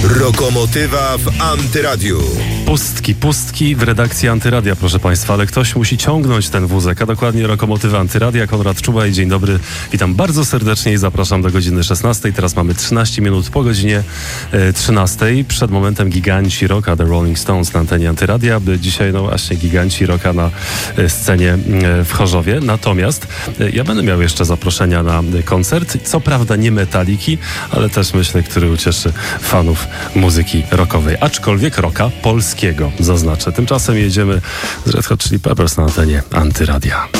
Rokomotywa w Antyradiu. Pustki w redakcji Antyradia, proszę Państwa, ale ktoś musi ciągnąć ten wózek, a dokładnie Rokomotywa Antyradia. Konrad Czuba i dzień dobry. Witam bardzo serdecznie i zapraszam do godziny 16. Teraz mamy 13 minut po godzinie 13. Przed momentem giganci rocka The Rolling Stones na antenie Antyradia. Dzisiaj właśnie giganci rocka na scenie w Chorzowie. Natomiast ja będę miał jeszcze zaproszenia na koncert. Co prawda nie Metaliki, ale też myślę, który ucieszy fanów muzyki rockowej. Aczkolwiek rocka polskiego, zaznaczę. Tymczasem jedziemy z Red Hot Chili Peppers na antenie Antyradia.